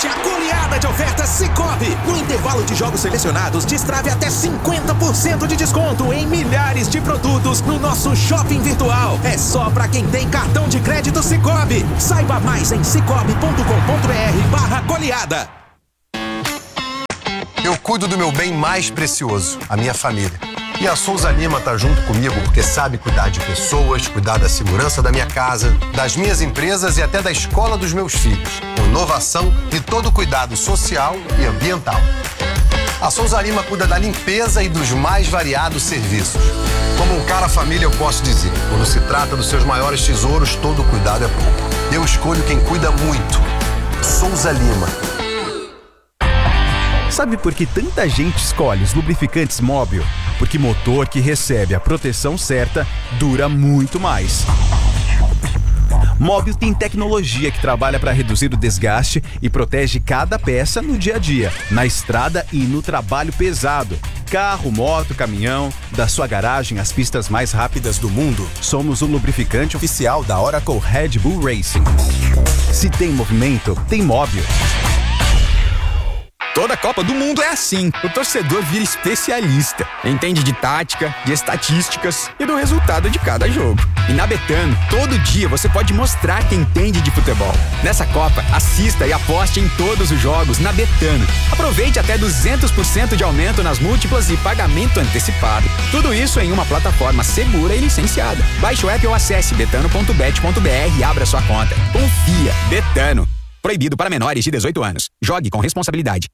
Aproveite a goleada de ofertas Sicoob. No intervalo de jogos selecionados, destrave até 50% de desconto em milhares de produtos no nosso shopping virtual. É só pra quem tem cartão de crédito Sicoob. Saiba mais em cicobi.com.br/goleada. Eu cuido do meu bem mais precioso, a minha família. E a Souza Lima tá junto comigo porque sabe cuidar de pessoas, cuidar da segurança da minha casa, das minhas empresas e até da escola dos meus filhos. Com inovação e todo cuidado social e ambiental. A Souza Lima cuida da limpeza e dos mais variados serviços. Como um cara família, eu posso dizer, quando se trata dos seus maiores tesouros, todo cuidado é pouco. Eu escolho quem cuida muito. Souza Lima. Sabe por que tanta gente escolhe os lubrificantes Móbil? Porque motor que recebe a proteção certa dura muito mais. Móbil tem tecnologia que trabalha para reduzir o desgaste e protege cada peça no dia a dia, na estrada e no trabalho pesado. Carro, moto, caminhão, da sua garagem às pistas mais rápidas do mundo. Somos o lubrificante oficial da Oracle Red Bull Racing. Se tem movimento, tem Móbil. Toda Copa do Mundo é assim. O torcedor vira especialista. Entende de tática, de estatísticas e do resultado de cada jogo. E na Betano, todo dia você pode mostrar que entende de futebol. Nessa Copa, assista e aposte em todos os jogos na Betano. Aproveite até 200% de aumento nas múltiplas e pagamento antecipado. Tudo isso em uma plataforma segura e licenciada. Baixe o app ou acesse betano.bet.br e abra sua conta. Confia. Betano. Proibido para menores de 18 anos. Jogue com responsabilidade.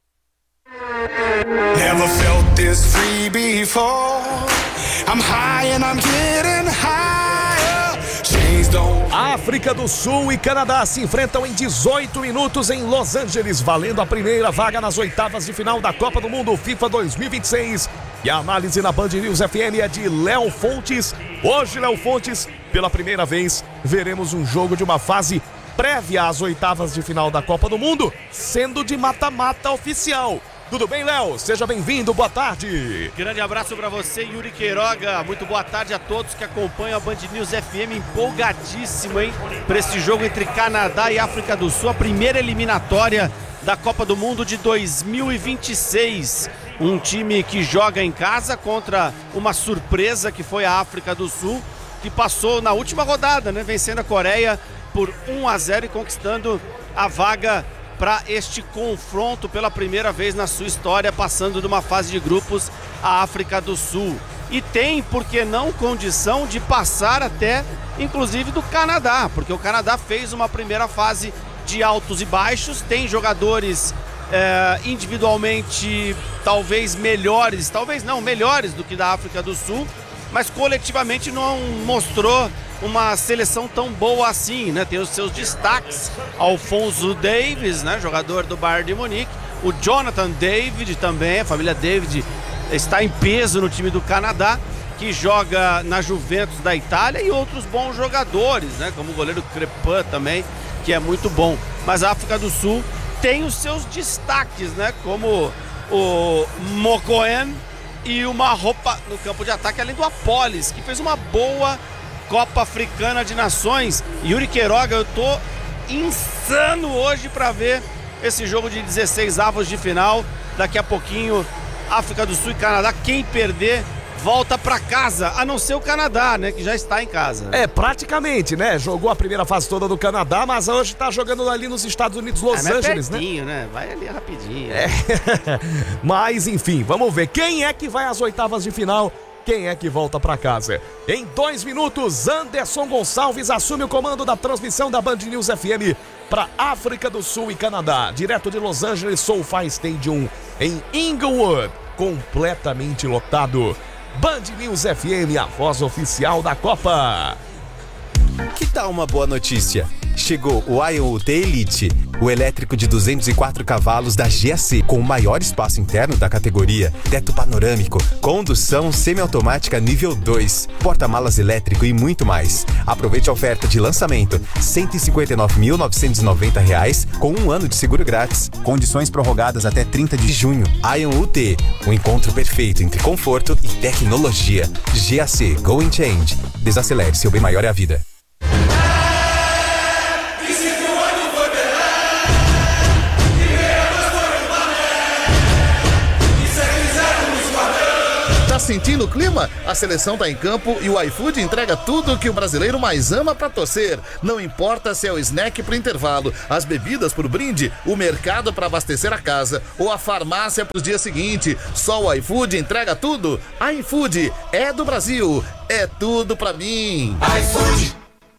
Never felt this free before. I'm high and I'm getting higher. Chains don't... África do Sul e Canadá se enfrentam em 18 minutos em Los Angeles, valendo a primeira vaga nas oitavas de final da Copa do Mundo FIFA 2026. E a análise na Band News FM é de Léo Fontes. Hoje, Léo Fontes, pela primeira vez, veremos um jogo de uma fase prévia às oitavas de final da Copa do Mundo, sendo de mata-mata oficial. Tudo bem, Léo? Seja bem-vindo, boa tarde. Grande abraço para você, Yuri Queiroga. Muito boa tarde a todos que acompanham a Band News FM. Empolgadíssimo, hein? Para esse jogo entre Canadá e África do Sul, a primeira eliminatória da Copa do Mundo de 2026. Um time que joga em casa contra uma surpresa que foi a África do Sul, que passou na última rodada, né? Vencendo a Coreia por 1-0 e conquistando a vaga para este confronto pela primeira vez na sua história, passando de uma fase de grupos a África do Sul. E tem, por que não, condição de passar até, inclusive, do Canadá, porque o Canadá fez uma primeira fase de altos e baixos, tem jogadores individualmente talvez melhores, talvez não, melhores do que da África do Sul, mas coletivamente não mostrou uma seleção tão boa assim, né? Tem os seus destaques, Alphonso Davies, né? Jogador do Bayern de Munique, o Jonathan David também, a família David está em peso no time do Canadá, que joga na Juventus da Itália, e outros bons jogadores, né? Como o goleiro Crepin também, que é muito bom. Mas a África do Sul tem os seus destaques, né? Como o Mokoen e uma roupa no campo de ataque, além do Apolis, que fez uma boa Copa Africana de Nações. Yuri Queiroga, eu tô insano hoje para ver esse jogo de 16 avos de final. Daqui a pouquinho, África do Sul e Canadá. Quem perder volta para casa, a não ser o Canadá, né, que já está em casa. Praticamente, né? Jogou a primeira fase toda do Canadá, mas hoje tá jogando ali nos Estados Unidos, Los Angeles, pertinho, né? Vai ali rapidinho. Mas, enfim, vamos ver quem é que vai às oitavas de final, quem é que volta para casa. Em 2 minutos, Anderson Gonçalves assume o comando da transmissão da Band News FM para África do Sul e Canadá, direto de Los Angeles, SoFi Stadium, em Inglewood, completamente lotado. Band News FM, a voz oficial da Copa. Que tal uma boa notícia? Chegou o IoT Elite, o elétrico de 204 cavalos da GAC, com o maior espaço interno da categoria, teto panorâmico, condução semiautomática nível 2, porta-malas elétrico e muito mais. Aproveite a oferta de lançamento, R$ 159.990, com 1 ano de seguro grátis. Condições prorrogadas até 30 de junho. IoT, um encontro perfeito entre conforto e tecnologia. GAC, Go and Change. Desacelere, seu bem maior é a vida. sentindo o clima? A seleção tá em campo e o iFood entrega tudo que o brasileiro mais ama pra torcer. Não importa se é o snack pro intervalo, as bebidas pro brinde, o mercado pra abastecer a casa ou a farmácia pros dias seguintes. Só o iFood entrega tudo. iFood é do Brasil, é tudo pra mim. iFood.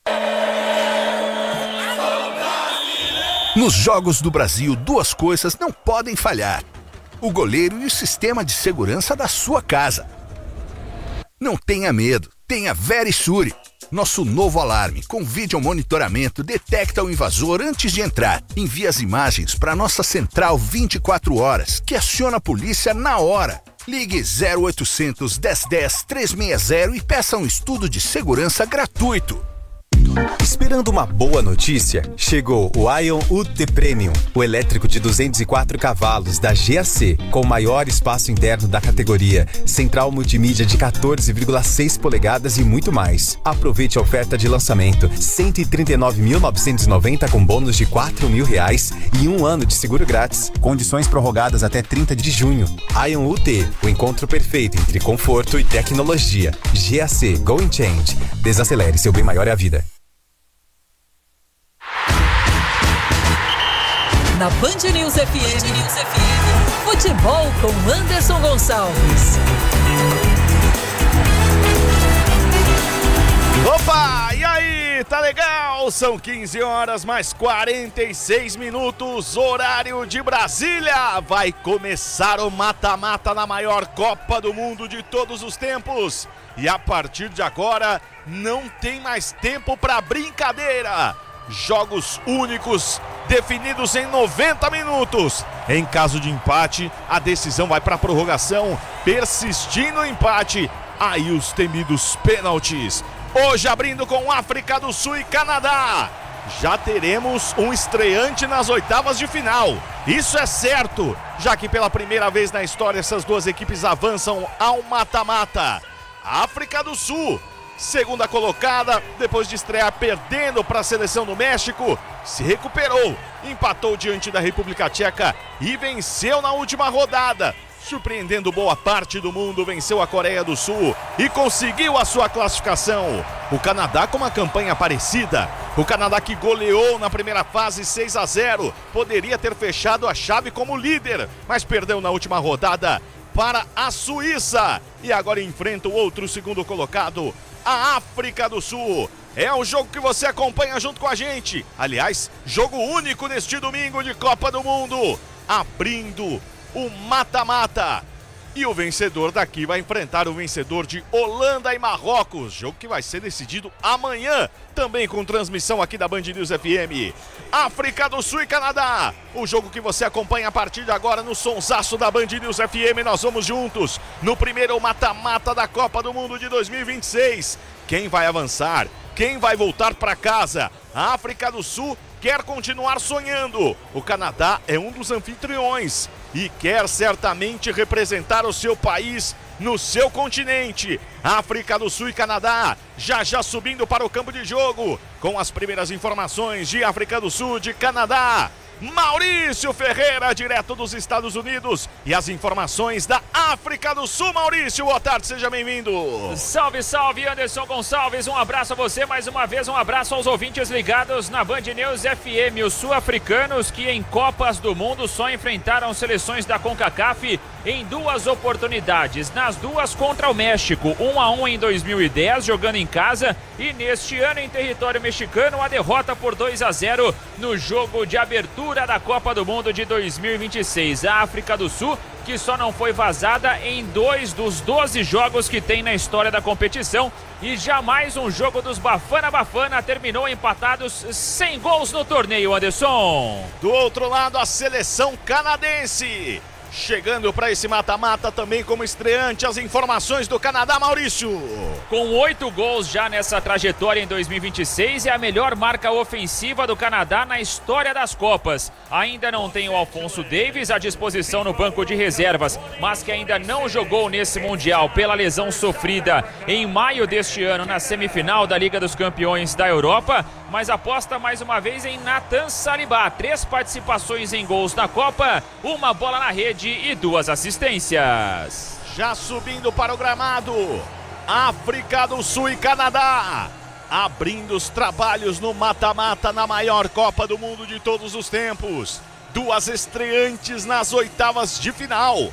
Nos Jogos do Brasil, duas coisas não podem falhar: o goleiro e o sistema de segurança da sua casa. Não tenha medo, tenha Verisure. Nosso novo alarme com vídeo monitoramento detecta o invasor antes de entrar. Envia as imagens para nossa central 24 horas, que aciona a polícia na hora. Ligue 0800 1010 360 e peça um estudo de segurança gratuito. Esperando uma boa notícia? Chegou o Ion UT Premium, o elétrico de 204 cavalos da GAC, com o maior espaço interno da categoria, central multimídia de 14,6 polegadas e muito mais. Aproveite a oferta de lançamento: R$ 139.990 com bônus de R$ 4.000 e 1 ano de seguro grátis. Condições prorrogadas até 30 de junho. Ion UT, o encontro perfeito entre conforto e tecnologia. GAC Go and Change. Desacelere, seu bem maior é a vida. Na Band News FM, futebol com Anderson Gonçalves. Opa, e aí, tá legal? São 15 horas mais 46 minutos, horário de Brasília. Vai começar o mata-mata na maior Copa do Mundo de todos os tempos. E a partir de agora, não tem mais tempo pra brincadeira. Jogos únicos, definidos em 90 minutos. Em caso de empate, a decisão vai para a prorrogação. Persistindo o empate, aí os temidos pênaltis. Hoje abrindo com África do Sul e Canadá. Já teremos um estreante nas oitavas de final. Isso é certo, já que pela primeira vez na história essas duas equipes avançam ao mata-mata. África do Sul, segunda colocada, depois de estrear perdendo para a seleção do México, se recuperou, empatou diante da República Tcheca e venceu na última rodada. Surpreendendo boa parte do mundo, venceu a Coreia do Sul e conseguiu a sua classificação. O Canadá com uma campanha parecida. O Canadá que goleou na primeira fase 6-0, poderia ter fechado a chave como líder, mas perdeu na última rodada para a Suíça. E agora enfrenta o outro segundo colocado, a África do Sul. É o jogo que você acompanha junto com a gente. Aliás, jogo único neste domingo de Copa do Mundo. Abrindo o mata-mata. E o vencedor daqui vai enfrentar o vencedor de Holanda e Marrocos. Jogo que vai ser decidido amanhã, também com transmissão aqui da Band News FM. África do Sul e Canadá. O jogo que você acompanha a partir de agora no sonsaço da Band News FM. Nós vamos juntos no primeiro mata-mata da Copa do Mundo de 2026. Quem vai avançar? Quem vai voltar para casa? A África do Sul quer continuar sonhando. O Canadá é um dos anfitriões e quer certamente representar o seu país no seu continente. África do Sul e Canadá já subindo para o campo de jogo com as primeiras informações de África do Sul, de Canadá. Maurício Ferreira, direto dos Estados Unidos, e as informações da África do Sul. Maurício, boa tarde, seja bem-vindo. Salve, salve, Anderson Gonçalves, um abraço a você mais uma vez, um abraço aos ouvintes ligados na Band News FM. Os sul-africanos que em Copas do Mundo só enfrentaram seleções da CONCACAF em duas oportunidades, nas duas contra o México, 1-1 em 2010, jogando em casa, e neste ano em território mexicano, a derrota por 2-0 no jogo de abertura da Copa do Mundo de 2026. A África do Sul, que só não foi vazada em 2 dos 12 jogos que tem na história da competição, e jamais um jogo dos Bafana Bafana terminou empatados sem gols no torneio, Anderson. Do outro lado, a seleção canadense, chegando para esse mata-mata também como estreante. As informações do Canadá, Maurício. Com 8 gols já nessa trajetória em 2026, é a melhor marca ofensiva do Canadá na história das Copas. Ainda não tem o Alphonso Davies à disposição no banco de reservas, mas que ainda não jogou nesse Mundial pela lesão sofrida em maio deste ano na semifinal da Liga dos Campeões da Europa, mas aposta mais uma vez em Nathan Saliba. 3 participações em gols na Copa, 1 bola na rede e 2 assistências. Já subindo para o gramado, África do Sul e Canadá, abrindo os trabalhos no mata-mata na maior Copa do Mundo de todos os tempos. Duas estreantes nas oitavas de final.